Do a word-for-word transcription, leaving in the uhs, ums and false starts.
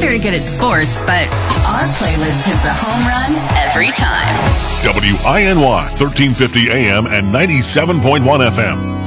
very good at sports, but our playlist hits a home run every time. W I N Y, thirteen fifty A M and ninety-seven point one F M.